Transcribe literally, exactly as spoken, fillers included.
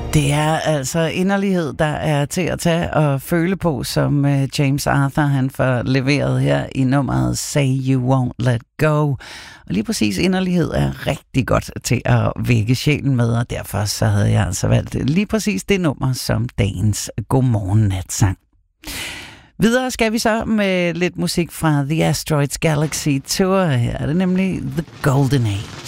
Det er altså inderlighed, der er til at tage og føle på, som James Arthur han får leveret her i nummeret Say You Won't Let Go. Og lige præcis inderlighed er rigtig godt til at vække sjælen med, og derfor så havde jeg altså valgt lige præcis det nummer som dagens Godmorgen Natsang. Videre skal vi så med lidt musik fra The Asteroids Galaxy Tour. Her er det nemlig The Golden Age.